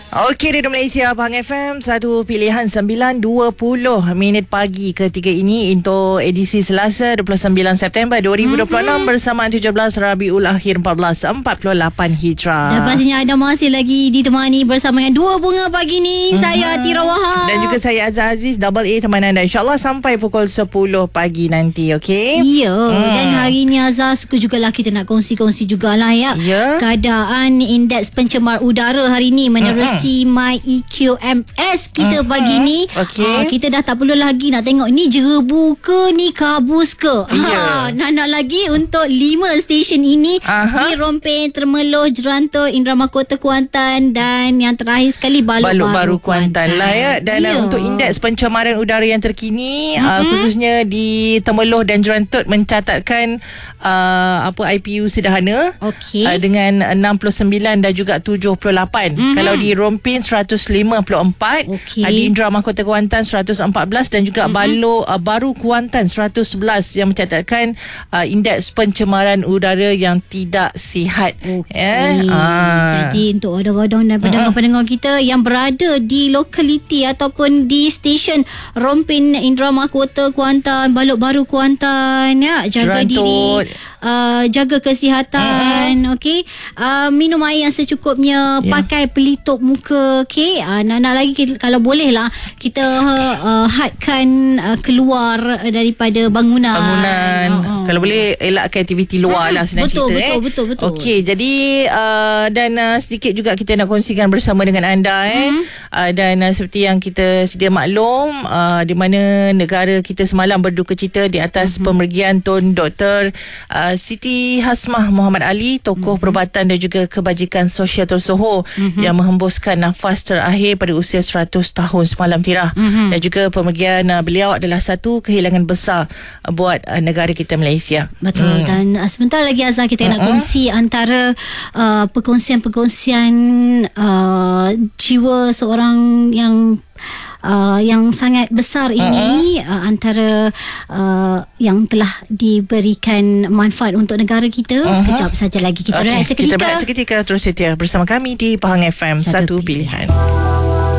Okey, Radio Malaysia, Pahang FM, satu pilihan 9.20 pagi ketiga ini untuk edisi Selasa 29 September 2026 bersamaan 17 Rabiul Akhir 1448 Hijrah. Dan pastinya ada masih lagi ditemani bersama dengan dua bunga pagi ni. Saya Tira Wahab. Dan juga saya Azhar Aziz, Double A teman anda. InsyaAllah sampai pukul 10 pagi nanti, okey? Ya, dan hari ni Azhar suka jugalah kita nak kongsi-kongsi jugalah ya. Keadaan indeks pencemar udara hari ni menerusi My EQMS kita pagi ni. Kita dah tak perlu lagi nak tengok ni jerebu ke ni kabus ke. Nak lagi untuk 5 stesen ini di Rompin, Termeloh, Jerantut, Indra Mahkota Kuantan dan yang terakhir sekali Balok Baru Kuantan lah ya. Dan untuk indeks pencemaran udara yang terkini khususnya di Termeloh dan Jerantut mencatatkan IPU sederhana dengan 69 dan juga 78. Kalau di Rompin 154, di Indra Mahkota Kuantan 114 dan juga Balok Baru Kuantan 111 yang mencatatkan indeks pencemaran udara yang tidak sihat. Jadi untuk orang-orang dan pendengar-pendengar kita yang berada di lokaliti ataupun di stesen Rompin, Indra Mahkota Kuantan, Balok Baru Kuantan ya, jaga diri, jaga kesihatan, minum air yang secukupnya, pakai pelitup muka, nak lagi kalau boleh lah kita hadkan keluar daripada bangunan. Kalau boleh elakkan aktiviti luar lah, senang cerita. Betul. Okey, jadi dan sedikit juga kita nak kongsikan bersama dengan anda dan seperti yang kita sedia maklum, di mana negara kita semalam berduka cita di atas pemergian Tun Dr. Siti Hasmah Muhammad Ali, tokoh perubatan dan juga kebajikan sosial tersohor yang menghembuskan nafas terakhir pada usia 100 tahun semalam, Tira. Dan juga pemergian beliau adalah satu kehilangan besar buat negara kita Malaysia. Betul. Dan sebentar lagi Azhar kita nak kongsi antara perkongsian-perkongsian jiwa seorang yang sangat besar ini, antara yang telah diberikan manfaat untuk negara kita. Sekejap saja lagi kita berehat seketika. Kita berehat seketika. Terus setia bersama kami di Pahang FM, satu pilihan.